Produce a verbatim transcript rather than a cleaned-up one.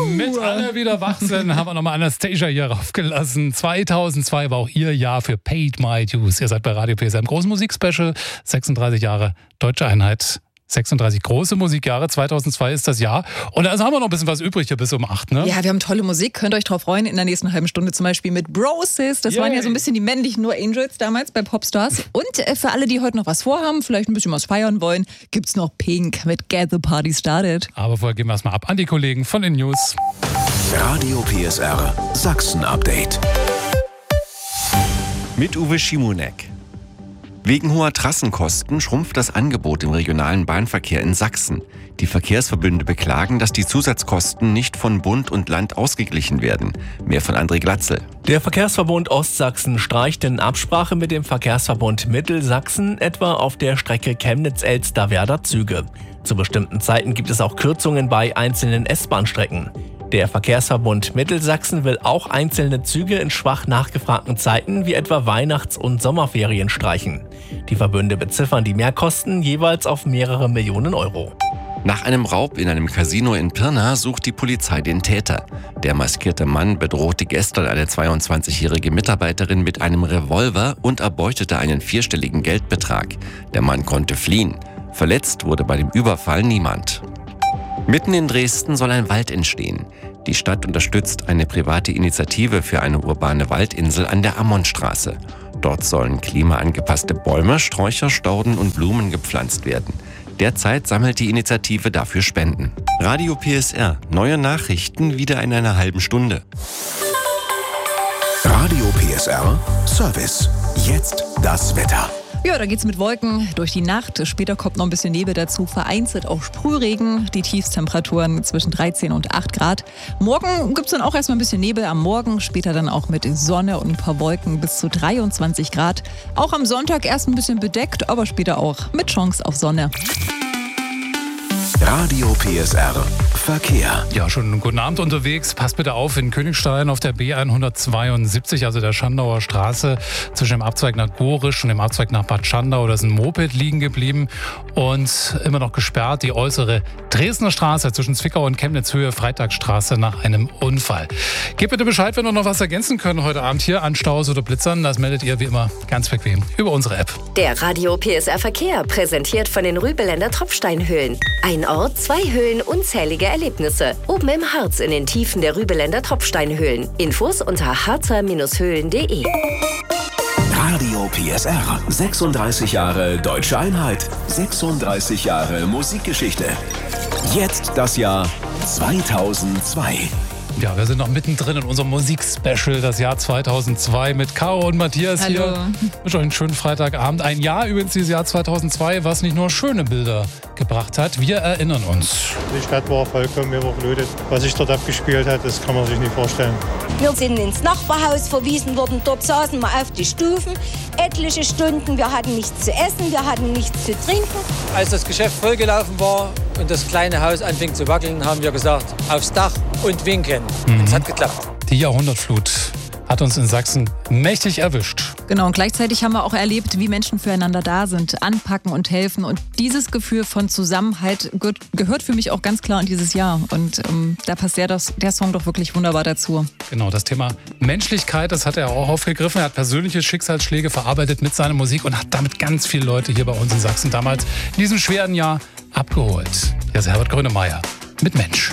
Mit alle wieder wach sind, haben wir nochmal Anastasia hier raufgelassen. zweitausendzwei war auch ihr Jahr für Paid My Dues. Ihr seid bei Radio P S R im großen Musikspecial. sechsunddreißig Jahre Deutsche Einheit. sechsunddreißig große Musikjahre, zweitausendzwei ist das Jahr. Und also haben wir noch ein bisschen was übrig hier bis um acht, ne? Ja, wir haben tolle Musik, könnt euch drauf freuen. In der nächsten halben Stunde zum Beispiel mit Broses. Das Yay. waren ja so ein bisschen die männlichen No Angels damals bei Popstars. Und äh, für alle, die heute noch was vorhaben, vielleicht ein bisschen was feiern wollen, gibt's noch Pink mit Get the Party Started. Aber vorher gehen wir erstmal ab an die Kollegen von den News. Radio P S R Sachsen-Update. Mit Uwe Schimonek. Wegen hoher Trassenkosten schrumpft das Angebot im regionalen Bahnverkehr in Sachsen. Die Verkehrsverbünde beklagen, dass die Zusatzkosten nicht von Bund und Land ausgeglichen werden. Mehr von André Glatzel. Der Verkehrsverbund Ostsachsen streicht in Absprache mit dem Verkehrsverbund Mittelsachsen etwa auf der Strecke Chemnitz-Elsterwerda Züge. Zu bestimmten Zeiten gibt es auch Kürzungen bei einzelnen S-Bahn-Strecken. Der Verkehrsverbund Mittelsachsen will auch einzelne Züge in schwach nachgefragten Zeiten wie etwa Weihnachts- und Sommerferien streichen. Die Verbünde beziffern die Mehrkosten jeweils auf mehrere Millionen Euro. Nach einem Raub in einem Casino in Pirna sucht die Polizei den Täter. Der maskierte Mann bedrohte gestern eine zweiundzwanzigjährige Mitarbeiterin mit einem Revolver und erbeutete einen vierstelligen Geldbetrag. Der Mann konnte fliehen. Verletzt wurde bei dem Überfall niemand. Mitten in Dresden soll ein Wald entstehen. Die Stadt unterstützt eine private Initiative für eine urbane Waldinsel an der Ammonstraße. Dort sollen klimaangepasste Bäume, Sträucher, Stauden und Blumen gepflanzt werden. Derzeit sammelt die Initiative dafür Spenden. Radio P S R, neue Nachrichten wieder in einer halben Stunde. Radio P S R Service. Jetzt das Wetter. Ja, da geht's mit Wolken durch die Nacht. Später kommt noch ein bisschen Nebel dazu, vereinzelt auch Sprühregen. Die Tiefstemperaturen zwischen dreizehn und acht Grad. Morgen gibt's dann auch erstmal ein bisschen Nebel am Morgen, später dann auch mit Sonne und ein paar Wolken bis zu dreiundzwanzig Grad. Auch am Sonntag erst ein bisschen bedeckt, aber später auch mit Chance auf Sonne. Radio P S R Verkehr. Ja, schon einen guten Abend unterwegs. Passt bitte auf, in Königstein auf der B hundertzweiundsiebzig, also der Schandauer Straße, zwischen dem Abzweig nach Gorisch und dem Abzweig nach Bad Schandau, da ist ein Moped liegen geblieben und immer noch gesperrt. Die äußere Dresdner Straße zwischen Zwickau und Chemnitz Höhe Freitagsstraße nach einem Unfall. Gebt bitte Bescheid, wenn wir noch was ergänzen können heute Abend hier an Staus oder Blitzern. Das meldet ihr wie immer ganz bequem über unsere App. Der Radio P S R Verkehr, präsentiert von den Rübeländer Tropfsteinhöhlen. Ein Ort, zwei Höhlen, unzählige Erlebnisse. Oben im Harz in den Tiefen der Rübeländer Tropfsteinhöhlen. Infos unter harzer Höhlen punkt de. Radio P S R. sechsunddreißig Jahre Deutsche Einheit. sechsunddreißig Jahre Musikgeschichte. Jetzt das Jahr zweitausendzwei. Ja, wir sind noch mittendrin in unserem Musikspecial, das Jahr zweitausendzwei mit Caro und Matthias. Hallo. Hier. Ich wünsche euch einen schönen Freitagabend. Ein Jahr übrigens, dieses Jahr zweitausendzwei, was nicht nur schöne Bilder gebracht hat. Wir erinnern uns. Die Stadt war vollkommen überflutet. Was sich dort abgespielt hat, das kann man sich nicht vorstellen. Wir sind ins Nachbarhaus verwiesen worden. Dort saßen wir auf die Stufen. Etliche Stunden. Wir hatten nichts zu essen, wir hatten nichts zu trinken. Als das Geschäft vollgelaufen war und das kleine Haus anfing zu wackeln, haben wir gesagt, aufs Dach und winken. Mhm. Und es hat geklappt. Die Jahrhundertflut hat uns in Sachsen mächtig erwischt. Genau, und gleichzeitig haben wir auch erlebt, wie Menschen füreinander da sind, anpacken und helfen. Und dieses Gefühl von Zusammenhalt gehört, gehört für mich auch ganz klar in dieses Jahr. Und ähm, da passt der, das, der Song doch wirklich wunderbar dazu. Genau, das Thema Menschlichkeit, das hat er auch aufgegriffen. Er hat persönliche Schicksalsschläge verarbeitet mit seiner Musik und hat damit ganz viele Leute hier bei uns in Sachsen damals in diesem schweren Jahr abgeholt. Hier ist Herbert Grönemeyer mit Mensch.